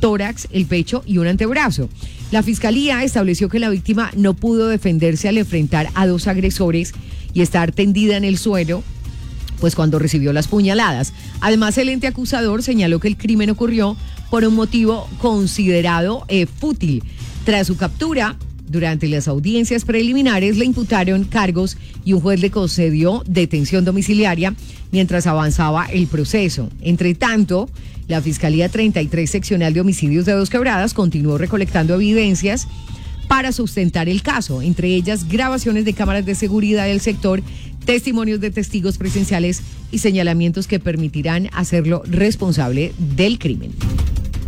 tórax, el pecho y un antebrazo. La fiscalía estableció que la víctima no pudo defenderse al enfrentar a dos agresores y estar tendida en el suelo, pues cuando recibió las puñaladas. Además, el ente acusador señaló que el crimen ocurrió por un motivo considerado fútil. Tras su captura, durante las audiencias preliminares le imputaron cargos y un juez le concedió detención domiciliaria mientras avanzaba el proceso. Entre tanto, la Fiscalía 33 Seccional de Homicidios de Dos Quebradas continuó recolectando evidencias para sustentar el caso, entre ellas grabaciones de cámaras de seguridad del sector, testimonios de testigos presenciales y señalamientos que permitirán hacerlo responsable del crimen.